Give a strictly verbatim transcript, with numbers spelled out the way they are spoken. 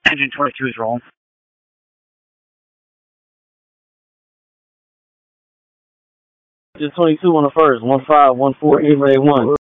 Engine twenty-two is rolling. Just twenty-two on the first, one five one four eight eight one.